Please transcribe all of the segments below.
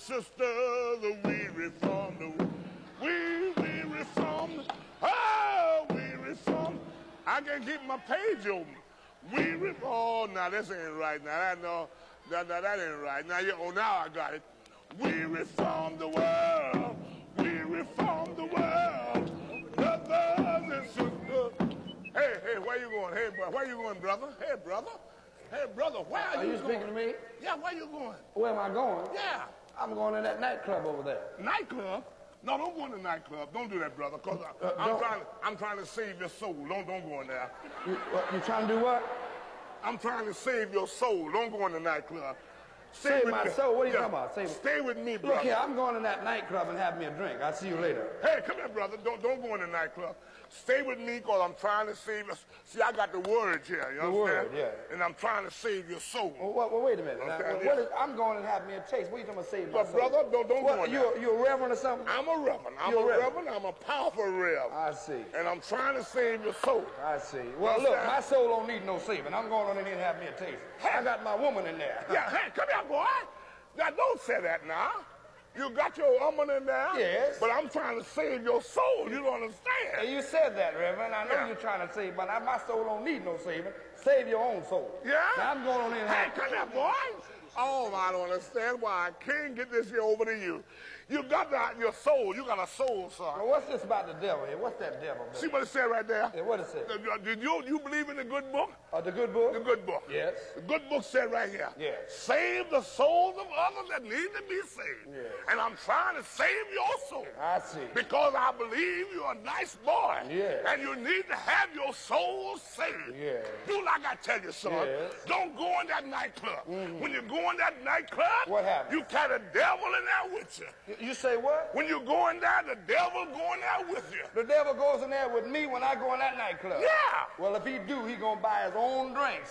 sisters, we reformed. We reformed. Oh, we reformed. I can't keep my page open. We reformed. Oh, now this ain't right. Now that no, that ain't right. Now now I got it. We reformed the world. We reformed the world. Brothers and sisters. Hey, where you going? Hey, bro, where you going, brother? Hey, brother. Hey, brother, where are you going? Speaking to me? Yeah, where you going? Where am I going? Yeah. I'm going to that nightclub over there. Nightclub? No, don't go in the nightclub. Don't do that, brother, because I'm trying to save your soul. Don't go in there. You trying to do what? I'm trying to save your soul. Don't go in the nightclub. Save my soul? What are you talking about? Stay with me, brother. Look here, I'm going to that nightclub and have me a drink. I'll see you later. Hey, come here, brother. Don't go in the nightclub. Stay with me because I'm trying to save you. See, I got the words here, you understand? Word, yeah. And I'm trying to save your soul. Well, wait a minute. Now, I'm going and have me a taste. What are you talking about saving my soul? Brother, don't go in there. You a reverend or something? I'm a reverend. I'm a reverend. I'm a powerful reverend. I see. And I'm trying to save your soul. I see. Well, look, my soul don't need no saving. I'm going on in here and have me a taste. Hey. I got my woman in there. Yeah, hey, come here, boy. Now, don't say that now. You got your woman in there. Yes. But I'm trying to save your soul. You don't understand. And you said that, Reverend. I know you're trying to save, but my soul don't need no saving. Save your own soul. Yeah? Now, I'm going on in here. Hey, come here, boy. Oh, I don't understand why I can't get this here over to you. You got your soul. You got a soul, son. Well, what's this about the devil here? What's that devil? See what it said right there? Yeah, what it said? Did you believe in the good book? The good book? The good book. Yes. The good book said right here. Yes. Save the souls of others that need to be saved. Yes. And I'm trying to save your soul. I see. Because I believe you're a nice boy. Yes. And you need to have your soul saved. Yes. Do like I tell you, son. Yes. Don't go in that nightclub. When you go in that nightclub, what happens? You carry the devil in there with you. You say what? When you go in there, the devil go in there with you. The devil goes in there with me when I go in that nightclub? Yeah. Well, if he do, he gonna buy his own drinks.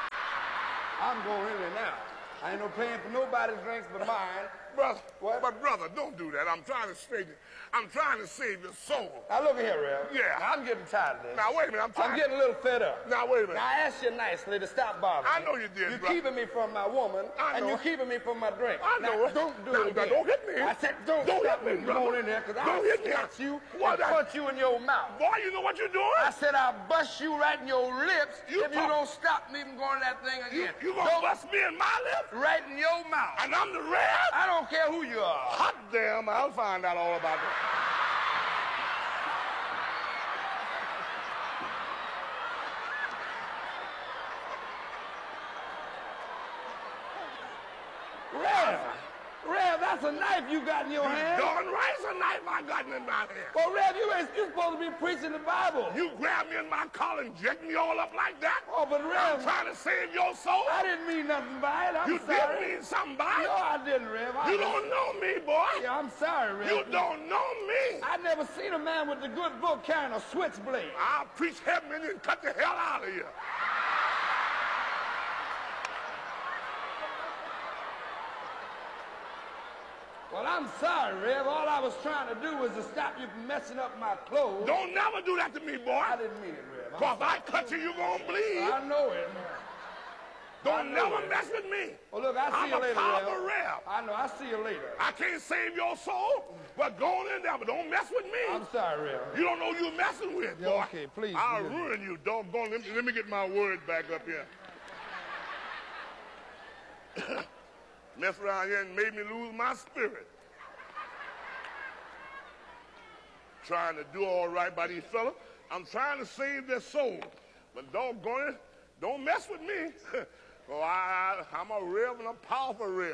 I'm going in there now. I ain't no paying for nobody's drinks but mine. Brother, what? But brother, don't do that. I'm trying to save your soul. Now look here, Rev. Yeah. Now, I'm getting tired of this. Now wait a minute, I'm getting a little fed up. Now wait a minute. Now I asked you nicely to stop bothering me. I know you did, You're keeping me from my woman, and you're keeping me from my drink. I know it. Don't do it again. Don't hit me. I said don't hit me, brother. Come on in there, because I'll snatch you and punch you in your mouth. Boy, you know what you're doing? I said I'll bust you right in your lips if you don't stop me from going that thing again. You gonna bust me in my lips? Right in your mouth. And I'm the Rev? I don't care who you are. Hot damn, I'll find out all about that. Rev, that's a knife you got in your hand. Darn right, it's a knife I got in my hand. Well, Rev, you're supposed to be preaching the Bible. You grabbed me in my collar and jacked me all up like that? Oh, but Rev, I'm trying to save your soul. I didn't mean nothing by it. I'm sorry. You did mean something by it? No, I didn't, Rev. You don't know me, boy. Yeah, I'm sorry, Rev. You don't know me. I never seen a man with the good book carrying a switchblade. I'll preach heaven and cut the hell out of you. Well, I'm sorry, Rev. All I was trying to do was to stop you from messing up my clothes. Don't never do that to me, boy. I didn't mean it, Rev. Because if I cut you, you're going to bleed. I know it. Don't never mess with me. Well, look, I'll see you later, I'm a powerful Rev. I know. I'll see you later. I can't save your soul, but go on in there, but don't mess with me. I'm sorry, Rev. You don't know who you're messing with, boy. Yeah, okay, please. I'll ruin you, doggone. Let me get my words back up here. Mess around here and made me lose my spirit. Trying to do all right by these fellas. I'm trying to save their soul. But doggone it, don't mess with me. Well, I'm a Rev and a powerful Rev.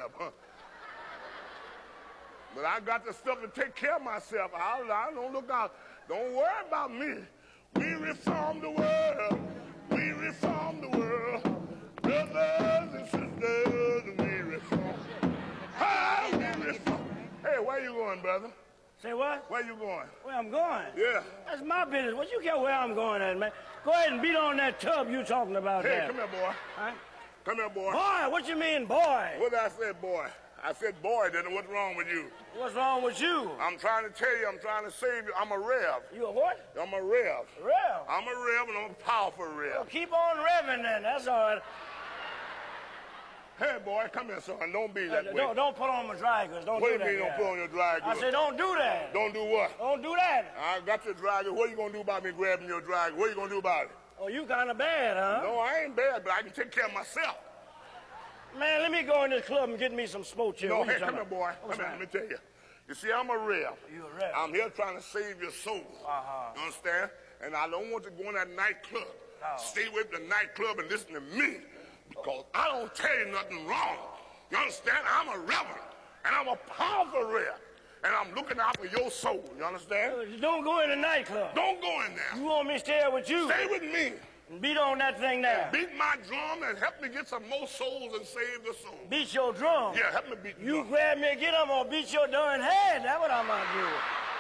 But I got the stuff to take care of myself. I don't look out. Don't worry about me. We reform the world. We reform the world. Brothers and sisters, we reform. Hey, we reform. Hey, where you going, brother? Say what? Where you going? Where I'm going? Yeah. That's my business. What you care where I'm going at, man? Go ahead and beat on that tub you talking about there. Hey, come here, boy. Huh? Come here, boy. Boy, what you mean, boy? What did I say, boy? I said, boy, then what's wrong with you? What's wrong with you? I'm trying to tell you, I'm trying to save you. I'm a Rev. You a what? I'm a Rev. Rev? I'm a Rev and I'm a powerful Rev. Well, keep on revving then. That's all right. Hey, boy, come here, son. Don't be that way. Don't put on my dry goods. Don't What do do you mean that. don't put on your dry I goods? said don't do that. Don't do what? Don't do that. I got your dry goods. What are you going to do about me grabbing your dry goods? What are you going to do about it? Oh, you kind of bad, huh? No, I ain't bad, but I can take care of myself. Man, let me go in this club and get me some smoke here. No, What you hey, come talking here, boy. about? Come What's here, that? let me tell you. You see, I'm a rep. You a rep. I'm here trying to save your soul. You understand? And I don't want to go in that nightclub. Oh. Stay away from the nightclub and listen to me, because I don't tell you nothing wrong. You understand? I'm a reverend, and I'm a powerful rep, and I'm looking out for your soul. You understand? Don't go in the nightclub. Don't go in there. You want me to stay with you? Stay with me. And beat on that thing there. Beat my drum and help me get some more souls and save the soul. Beat your drum. Yeah, help me beat the You drum. grab me and get them or beat your darn head. That's what I'm gonna do.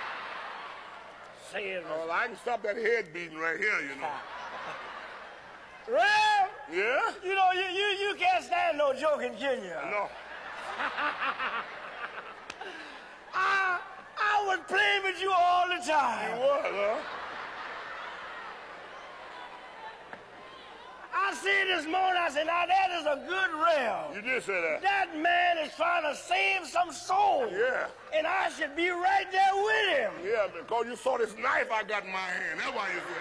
Say it. Well, I can stop that head beating right here, you know. Well, Yeah? you know, you can't stand no joking, can you? No. I would play with you all the time. What, huh? I said this morning, I said, now that is a good rail. You did say that. That man is trying to save some soul. Yeah. And I should be right there with him. Yeah, because you saw this knife I got in my hand. That's why you said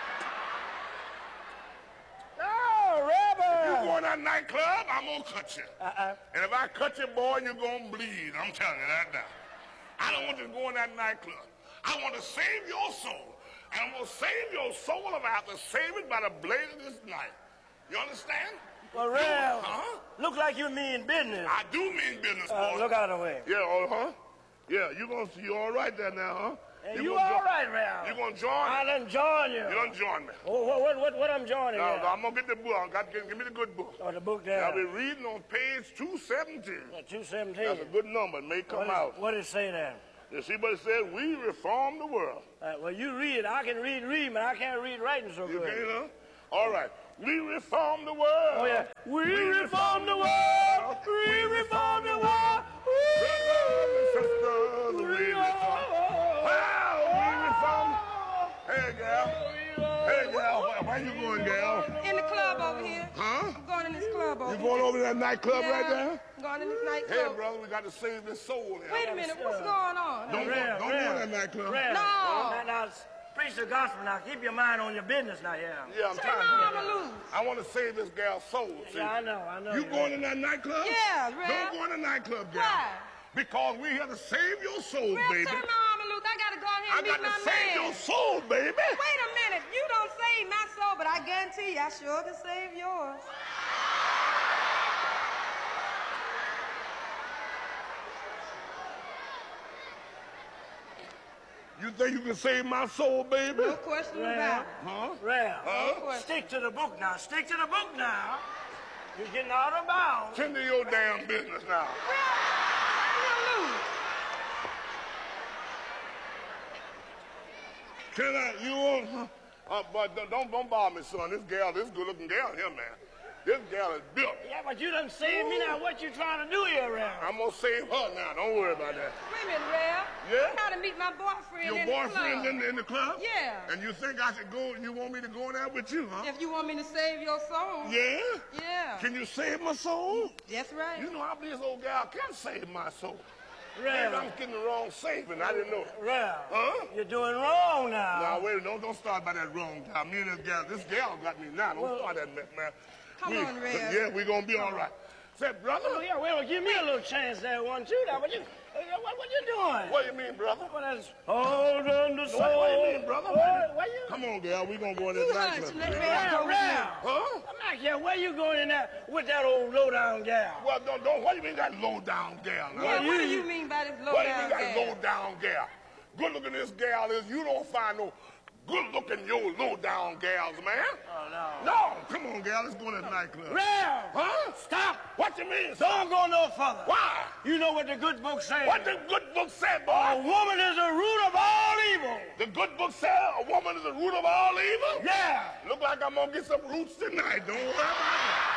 that. Oh, You Reverend. go in that nightclub, I'm going to cut you. And if I cut you, boy, you're going to bleed. I'm telling you that now. I don't want you to go in that nightclub. I want to save your soul. And I'm going to save your soul if I have to save it by the blade of this knife. You understand? Well, Rev, Huh? look like you mean business. I do mean business, boy. Look out of the way. Yeah, Yeah, you all right there now, huh? Hey, you gonna all join- right, Rev? You going to join I me? done joined you. You done join me. Oh, what I'm joining Now, here? I'm going to get the book. Give me the good book. Oh, the book I'll be there. reading on page 217. 217. That's a good number. It may come out. What did it say there? You see what it says? We reform the world. Well, you read. I can read, but I can't read writing so You good. can't, huh? All right. We reform the world. Oh, yeah. We reform the world. We reform the world. Brothers and sisters, we reform. Wow, we reform. Hey, gal. Hey, gal. Where you going, gal? In the club over here. Huh? I'm going in this club over You here. going over to that nightclub right there? I'm going in this Hey, nightclub. brother, we got to save this soul here. Wait a minute, what's going on? Don't go in that nightclub. Rev, No. Now, preach the gospel now. Keep your mind on your business now, yeah. Yeah, I'm Turn trying my to. arm loose. I want to save this gal's soul. See? Yeah, I know. You going in that nightclub? Yeah, Rev. Don't go in the nightclub, gal. Why? Because we're here to save your soul, Rev, baby. turn my arm loose. I gotta go ahead I and got meet to my save man. your soul, baby. Wait a minute. You don't save my soul, but I guarantee you I sure can save yours. You think you can save my soul, baby? No question about it. Huh? Rev, Huh? stick to the book now. Stick to the book now. You're getting out of bounds. Tend to your damn business now. Rev, loose. Can I? You want? But don't bother me, son. This good-looking gal here, man. This gal is built. Yeah, but you done saved me now. What you trying to do here, Rev? I'm gonna save her now. Don't worry about that. Wait a minute, Rev. Yeah? I gotta meet my boyfriend Your in the boyfriend club. in the club? Yeah. And you think I should go? You want me to go in there with you, huh? If you want me to save your soul. Yeah. Yeah. Can you save my soul? That's right. You know, I believe this old gal can save my soul. Maybe Rev, I'm getting the wrong saving. I didn't know. Rev, Huh? you're doing wrong now. Now wait, don't start by that wrong gal. Me and this gal got me now. Don't start that mess, man. Come on, Rev. Yeah, we gonna be all right. Say, brother. Oh, yeah, well, give me a little chance there, one, too. Now, what you doing? What you mean, brother? What is? Hold on the soul. What you mean, brother? Where you? Come on, gal. We gonna go in this You hush. nightclub. Let me Rev, go with you. Huh? I'm not here. Where you going in there with that old low-down gal? Well, don't. What do you mean that low down gal? Now? Yeah, what do you mean by this low What do you down mean that gal? low down gal? Good looking this gal is. You don't find no good looking your low down gals, man. Oh, no. No, come on, gal. Let's go to the nightclub. Rev! Huh? Stop! What you mean? Don't go no further. Why? You know what the good book says. What the good book said, A boy? woman is the root of all evil. The good book said a woman is the root of all evil? Yeah. Look like I'm gonna get some roots tonight. Don't worry about it.